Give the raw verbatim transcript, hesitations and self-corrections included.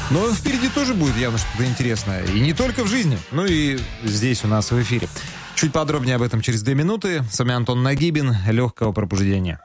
Но впереди тоже будет явно что-то интересное. И не только в жизни, но и здесь у нас в эфире. Чуть подробнее об этом через две минуты. С вами Антон Нагибин. Легкого пробуждения.